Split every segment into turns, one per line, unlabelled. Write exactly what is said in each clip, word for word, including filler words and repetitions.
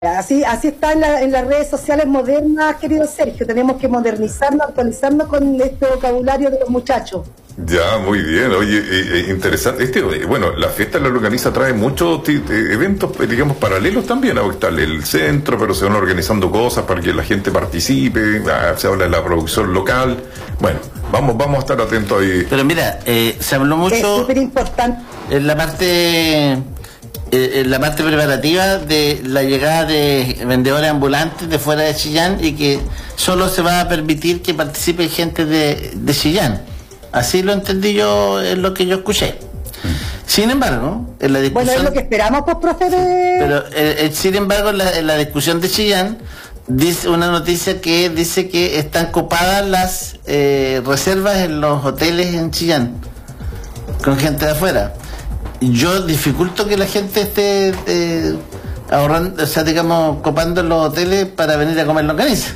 Así, así está en, la, en las redes sociales modernas, querido Sergio. Tenemos que modernizarnos, actualizarnos con este vocabulario de los muchachos.
Ya, muy bien. Oye, eh, eh, interesante. Este, bueno, la fiesta la organiza, trae muchos eh, eventos, digamos, paralelos también. Ahora está el centro, pero se van organizando cosas para que la gente participe. Ah, se habla de la producción local. Bueno, vamos, vamos a estar atentos ahí.
Pero mira, eh, se habló mucho.
Es súper importante.
En la parte. En la parte preparativa de la llegada de vendedores ambulantes de fuera de Chillán y que solo se va a permitir que participe gente de, de Chillán. Así lo entendí yo, es lo que yo escuché. Sin embargo, en la discusión...
Bueno, es lo que esperamos, pues, profe. De...
Pero, eh, eh, sin embargo, en la, en la discusión de Chillán, dice una noticia que dice que están copadas las eh, reservas en los hoteles en Chillán, con gente de afuera. Yo dificulto que la gente esté eh, ahorrando, o sea, digamos, copando en los hoteles para venir a comer longaniza.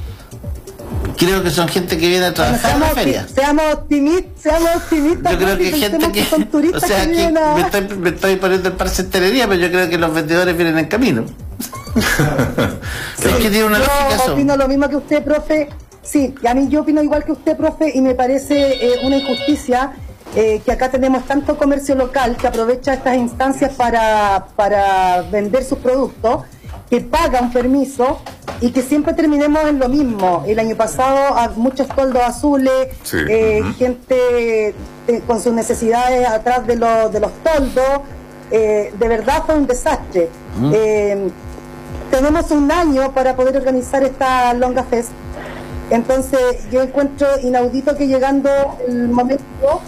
Creo que son gente que viene a trabajar en la feria.
Seamos optimistas, seamos optimistas.
Yo creo que hay gente que,
son turistas,
o sea,
que
que
a...
me, estoy, me estoy poniendo el par centenería, pero yo creo que los vendedores vienen en camino.
Sí,
es que tiene una
yo
lógica.
opino lo mismo que usted, profe. Sí, a mí yo opino igual que usted, profe, y me parece eh, una injusticia. Eh, que acá tenemos tanto comercio local que aprovecha estas instancias para, para vender sus productos, que paga un permiso y que siempre terminemos en lo mismo. El año pasado a muchos toldos azules,
sí.
eh,
uh-huh.
gente eh, con sus necesidades atrás de, lo, de los toldos, eh, de verdad fue un desastre. Uh-huh. eh, tenemos un año para poder organizar esta Longa Fest, entonces yo encuentro inaudito que llegando el momento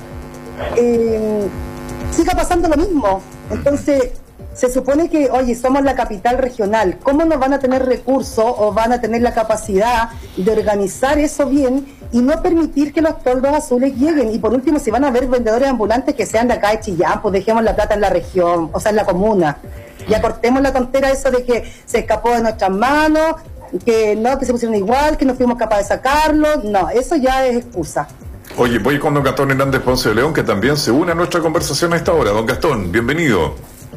Eh, siga pasando lo mismo. Entonces se supone que, oye, somos la capital regional, ¿cómo nos van a tener recursos o van a tener la capacidad de organizar eso bien y no permitir que los toldos azules lleguen? Y por último, si van a haber vendedores ambulantes que sean de acá de Chillán, pues dejemos la plata en la región, o sea, en la comuna. Ya cortemos la tontera eso de que se escapó de nuestras manos, que no, que se pusieron igual, que no fuimos capaces de sacarlo. No, eso ya es excusa.
Oye, voy con don Gastón Hernández Ponce de León, que también se une a nuestra conversación a esta hora. Don Gastón, bienvenido.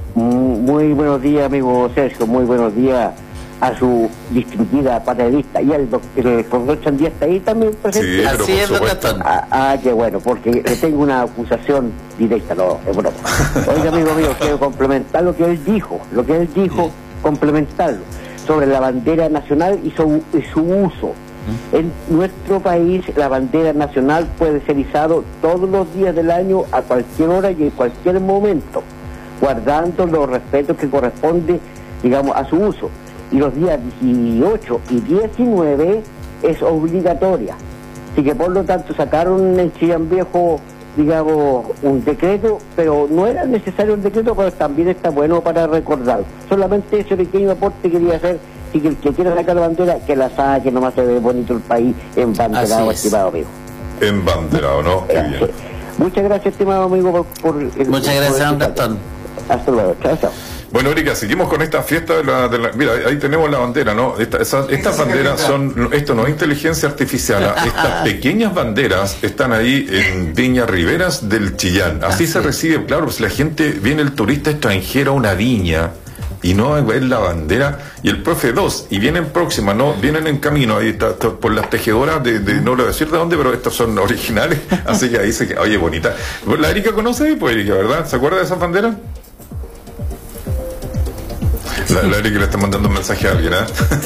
Muy buenos días, amigo Sergio, muy buenos días a su distinguida panelista y al doctor, el profesor Chandía está ahí también presente.
Sí, pero
así
por
es, don
supuesto.
Gastón.
Ah, ah, qué bueno, porque le tengo una acusación directa, no, es broma. Oiga, amigo mío, quiero complementar lo que él dijo, lo que él dijo, complementarlo, sobre la bandera nacional y su, y su uso. En nuestro país la bandera nacional puede ser izado todos los días del año, a cualquier hora y en cualquier momento, guardando los respetos que corresponde, digamos, a su uso. Y los días dieciocho y diecinueve es obligatoria. Así que por lo tanto sacaron en Chillán Viejo, digamos, un decreto, pero no era necesario el decreto, pero también está bueno para recordar. Solamente ese pequeño aporte quería hacer. Y que el que quiera sacar la bandera, que la saque, nomás se ve bonito el país en banderado, estimado amigo.
En banderado, ¿no? Qué bien.
Sí. Muchas gracias, estimado amigo, por... por el,
Muchas
por
gracias,
el
don Gastón.
Hasta luego, chao, chao.
Bueno, Erika, seguimos con esta fiesta de la, de la... Mira, ahí tenemos la bandera, ¿no? Esta, esa, estas banderas son... Esto no es inteligencia artificial. Estas pequeñas banderas están ahí en Viña Riberas del Chillán. Así se recibe, claro, pues la gente, viene el turista extranjero a una viña y no es la bandera, y el profe dos, y vienen próximas, no, vienen en camino, ahí está, está, por las tejedoras de, de, no le voy a decir de dónde, pero estas son originales, así que ahí se queda, oye, bonita. La Erika conoce, pues Erika, ¿verdad? ¿Se acuerda de esas banderas? La, la Erika le está mandando un mensaje a alguien, ¿eh?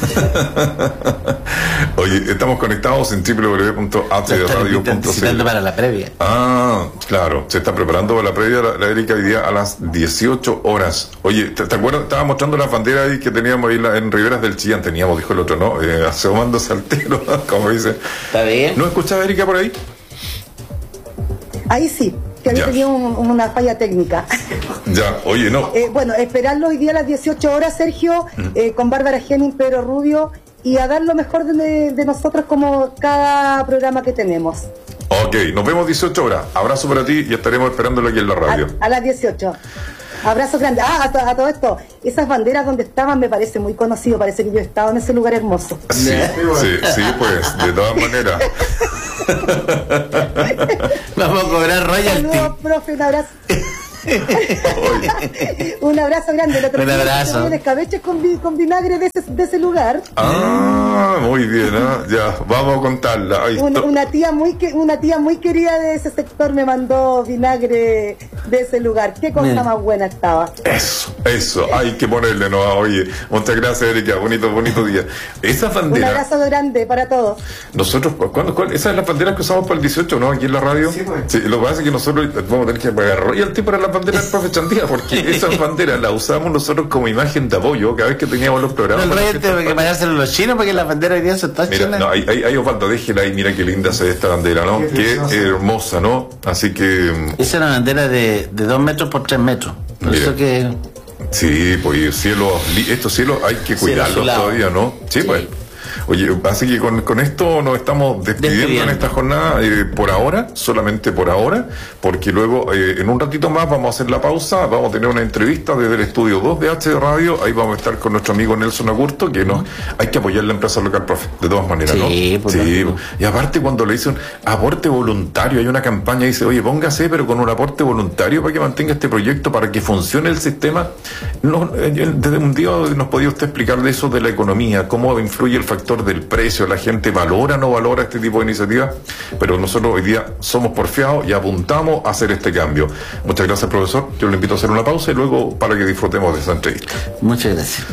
Oye, estamos conectados en doble u doble u doble u punto a t radio punto c l.
para la previa.
Ah, claro, se está preparando para la previa la, la Erika hoy día a las dieciocho horas. Oye, ¿te, te acuerdas? Estaba mostrando las banderas ahí que teníamos ahí la, en Riberas del Chillán, teníamos, dijo el otro, ¿no? Eh, asomándose al tiro, como dice.
¿Está bien?
¿No escuchaba Erika por ahí?
Ahí sí, que había tenido un, una falla técnica.
Ya, oye, no.
Eh, bueno, esperarlo hoy día a las dieciocho horas, Sergio, mm. eh, con Bárbara Henning, Pedro Rubio, y a dar lo mejor de, de nosotros como cada programa que tenemos.
Ok, nos vemos dieciocho horas. Abrazo para ti y estaremos esperándolo aquí en la radio.
A, a las dieciocho. Abrazo grande. Ah, a, a todo esto, esas banderas donde estaban me parece muy conocido, parece que yo he estado en ese lugar hermoso.
Sí, sí, sí, pues, de todas maneras.
Vamos a cobrar royalty.
Saludos, profe, un abrazo. Un abrazo grande. El otro
Un abrazo.
día escabeches con, vi, con vinagre de ese, de ese lugar.
Ah, muy bien, ¿eh? Ya, vamos a contarla. Ahí
Una,
está.
una tía muy que, una tía muy querida de ese sector me mandó vinagre de ese lugar. Qué cosa
Bien.
más buena estaba.
Eso, eso, hay que ponerle, no, oye, muchas gracias, Erika, bonito, bonito día. Esa
Un
bandera,
abrazo grande para todos.
nosotros, ¿cuándo, cuál, esa es la bandera que usamos para el dieciocho, ¿no? Aquí en la radio.
Sí, pues.
Sí, lo que pasa es que nosotros vamos a tener que pagar royalty para la bandera del profe Chandía, porque esas banderas las usamos nosotros como imagen de apoyo cada vez que teníamos los programas.
El
para
rey
las
tiene
fiestas
que pagárselo a los chinos porque las banderas hoy día son todas
Mira,
chinas.
no, ahí, ahí, ahí Osvaldo, déjela ahí, mira qué linda se ve esta bandera, ¿no?
Qué
Qué,
preciosa.
hermosa, ¿no? Así que,
Esa es una bandera de, de dos metros por tres metros. Por
Mira.
eso que...
sí, pues cielos, li- estos cielos hay que
Cielo
cuidarlos
azulado.
todavía, ¿no? Sí,
Sí.
pues. Oye, así que con, con esto nos estamos despidiendo,
Despidiendo.
en esta jornada eh, por ahora, solamente por ahora, porque luego eh, en un ratito más vamos a hacer la pausa, vamos a tener una entrevista desde el estudio dos de H de Radio, ahí vamos a estar con nuestro amigo Nelson Agurto, que nos hay que apoyar la empresa local, profe, de todas maneras, ¿no?
Sí, pues,
sí,
lógico.
y aparte cuando le dicen aporte voluntario, hay una campaña y dice, oye, póngase, pero con un aporte voluntario para que mantenga este proyecto, para que funcione el sistema. No, eh, desde un día nos podía usted explicar de eso, de la economía, cómo influye el factor del precio, la gente valora o no valora este tipo de iniciativas, pero nosotros hoy día somos porfiados y apuntamos a hacer este cambio. Muchas gracias, profesor. Yo le invito a hacer una pausa y luego para que disfrutemos de esa entrevista.
Muchas gracias.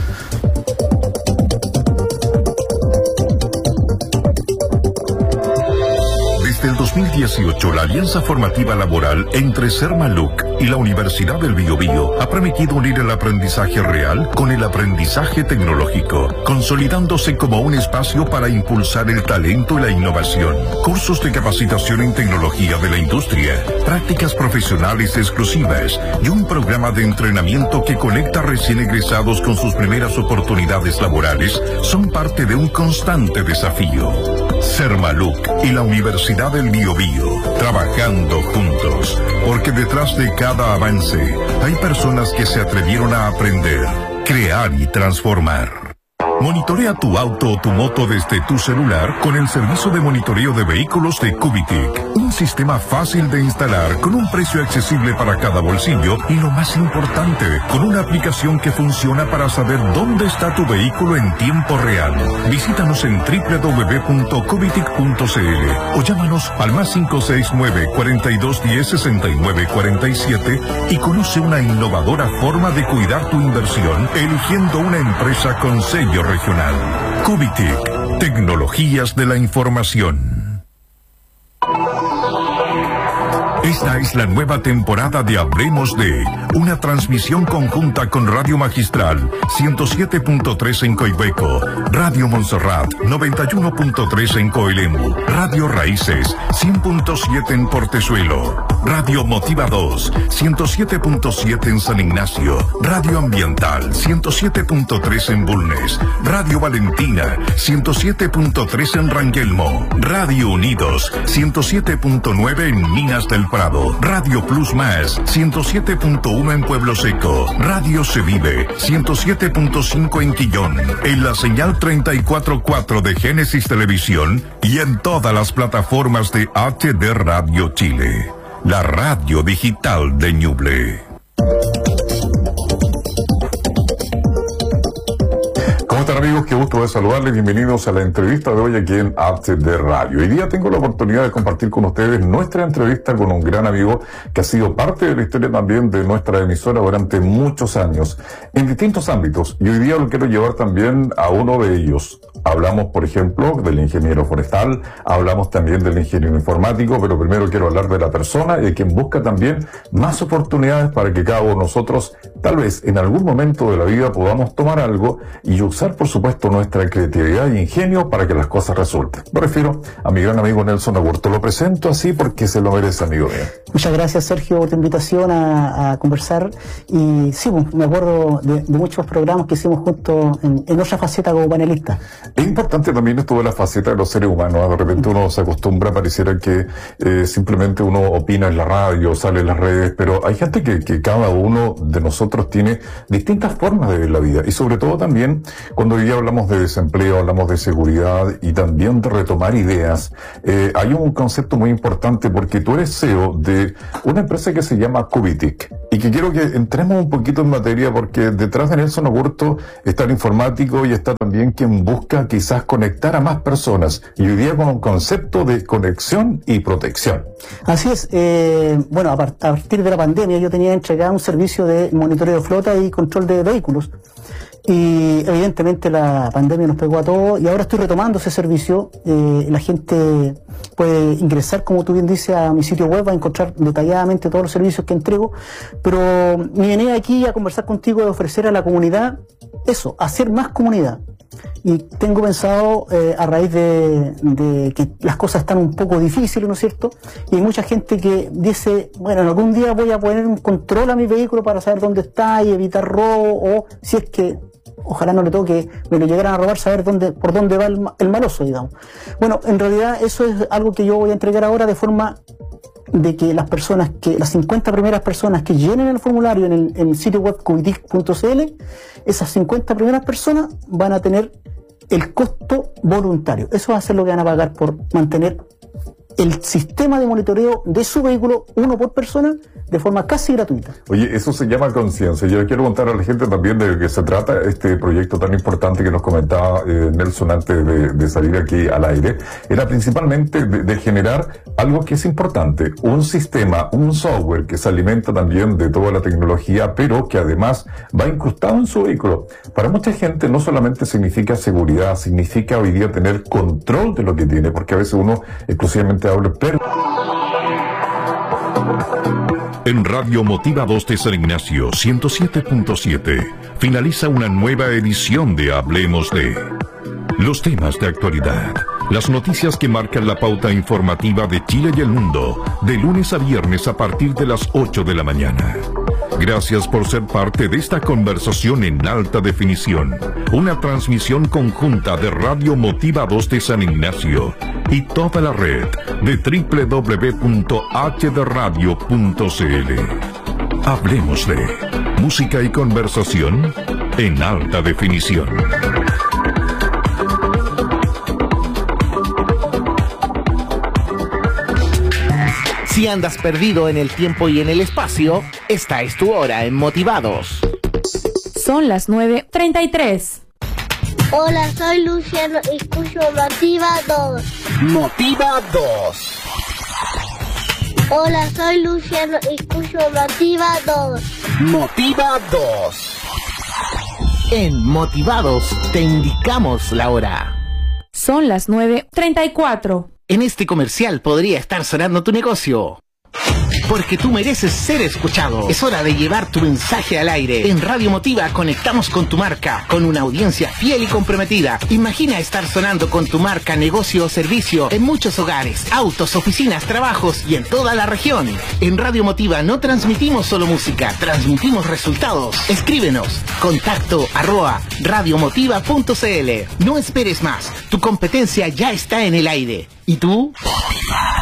Desde el dos mil dieciocho, la alianza formativa laboral entre Sermaluc y la Universidad del Biobío ha permitido unir el aprendizaje real con el aprendizaje tecnológico, consolidándose como un espacio para impulsar el talento y la innovación. Cursos de capacitación en tecnología de la industria, prácticas profesionales exclusivas y un programa de entrenamiento que conecta recién egresados con sus primeras oportunidades laborales son parte de un constante desafío. Sermaluc y la Universidad del Biobío, trabajando juntos, porque detrás de cada avance hay personas que se atrevieron a aprender, crear y transformar. Monitorea tu auto o tu moto desde tu celular con el servicio de monitoreo de vehículos de Cubitic. Un sistema fácil de instalar con un precio accesible para cada bolsillo y lo más importante, con una aplicación que funciona para saber dónde está tu vehículo en tiempo real. Visítanos en doble u doble u doble u punto cubitic punto c l o llámanos al más cinco seis nueve, cuarenta y dos diez, sesenta y nueve cuarenta y siete y conoce una innovadora forma de cuidar tu inversión eligiendo una empresa con sello regional. Cubitic, tecnologías de la información. Esta es la nueva temporada de Hablemos de, una transmisión conjunta con Radio Magistral ciento siete punto tres en Coihueco, Radio Montserrat noventa y uno punto tres en Coelemu, Radio Raíces cien punto siete en Portezuelo, Radio Motiva dos ciento siete punto siete en San Ignacio, Radio Ambiental ciento siete punto tres en Bulnes, Radio Valentina ciento siete punto tres en Rangelmo, Radio Unidos ciento siete punto nueve en Minas del Prado, Radio Plus Más ciento siete punto uno en Pueblo Seco, Radio Se Vive ciento siete punto cinco en Quillón, en la señal treinta y cuatro punto cuatro de Génesis Televisión y en todas las plataformas de H D Radio Chile, la radio digital de Ñuble.
¿Cómo están, amigos? Qué gusto de saludarles. Bienvenidos a la entrevista de hoy aquí en H D Radio. Hoy día tengo la oportunidad de compartir con ustedes nuestra entrevista con un gran amigo que ha sido parte de la historia también de nuestra emisora durante muchos años, en distintos ámbitos. Y hoy día lo quiero llevar también a uno de ellos. Hablamos, por ejemplo, del ingeniero forestal, hablamos también del ingeniero informático, pero primero quiero hablar de la persona y de quien busca también más oportunidades para que cada uno de nosotros, tal vez en algún momento de la vida, podamos tomar algo y usar, por supuesto, nuestra creatividad e ingenio para que las cosas resulten. Me refiero a mi gran amigo Nelson Agurto. Lo presento así porque se lo merece, amigo mío.
Muchas gracias, Sergio, por tu invitación a, a conversar. Y sí, pues, me acuerdo de, de muchos programas que hicimos juntos en, en otra faceta como panelista.
Es importante también esto de la faceta de los seres humanos. De repente uno se acostumbra, pareciera que eh, simplemente uno opina en la radio, sale en las redes, pero hay gente que, que cada uno de nosotros tiene distintas formas de ver la vida. Y sobre todo también, cuando hoy día hablamos de desempleo, hablamos de seguridad y también de retomar ideas, eh, hay un concepto muy importante porque tú eres C E O de una empresa que se llama Cubitic. Y que quiero que entremos un poquito en materia porque detrás de Nelson Oburto está el informático y está también quien busca quizás conectar a más personas, y hoy día con un concepto de conexión y protección.
Así es. Eh, bueno, a, par a partir de la pandemia yo tenía entregado un servicio de monitoreo de flota y control de vehículos. Y evidentemente la pandemia nos pegó a todos y ahora estoy retomando ese servicio. Eh, la gente puede ingresar, como tú bien dices, a mi sitio web, a encontrar detalladamente todos los servicios que entrego, pero me venía aquí a conversar contigo de ofrecer a la comunidad eso, hacer más comunidad. Y tengo pensado, eh, a raíz de, de que las cosas están un poco difíciles, ¿no es cierto? Y hay mucha gente que dice, bueno, algún día voy a poner un control a mi vehículo para saber dónde está y evitar robo, o si es que ojalá no le toque, me lo llegaran a robar, saber dónde, por dónde va el, el maloso, digamos. Bueno, en realidad eso es algo que yo voy a entregar ahora de forma de que las personas, que las cincuenta primeras personas que llenen el formulario en el, en el sitio web cubitic punto c l, esas cincuenta primeras personas van a tener el costo voluntario. Eso va a ser lo que van a pagar por mantener el sistema de monitoreo de su vehículo, uno por persona, de forma casi gratuita.
Oye, eso se llama conciencia. Yo quiero contar a la gente también de qué se trata este proyecto tan importante que nos comentaba eh, Nelson antes de, de salir aquí al aire. Era principalmente de, de generar algo que es importante, un sistema, un software que se alimenta también de toda la tecnología, pero que además va incrustado en su vehículo. Para mucha gente no solamente significa seguridad, significa hoy día tener control de lo que tiene, porque a veces uno exclusivamente habla, pero...
En Radio Motivados de San Ignacio ciento siete punto siete finaliza una nueva edición de Hablemos de los temas de actualidad, las noticias que marcan la pauta informativa de Chile y el mundo, de lunes a viernes a partir de las ocho de la mañana. Gracias por ser parte de esta conversación en alta definición, una transmisión conjunta de Radio Motivados de San Ignacio y toda la red de doble u doble u doble u punto h d radio punto c l. Hablemos de música y conversación en alta definición.
Si andas perdido en el tiempo y en el espacio, esta es tu hora en Motivados.
Son las nueve treinta y tres.
Hola, soy Luciano y escucho Motivados.
Motivados.
Hola, soy Luciano y escucho Motivados.
Motivados. En Motivados te indicamos la hora.
Son las nueve treinta y cuatro.
En este comercial podría estar sonando tu negocio. Porque tú mereces ser escuchado. Es hora de llevar tu mensaje al aire. En Radio Motiva conectamos con tu marca, con una audiencia fiel y comprometida. Imagina estar sonando con tu marca, negocio o servicio en muchos hogares, autos, oficinas, trabajos y en toda la región. En Radio Motiva no transmitimos solo música, transmitimos resultados. Escríbenos. Contacto arroba radiomotiva punto c l. No esperes más. Tu competencia ya está en el aire. ¿Y tú? Motiva.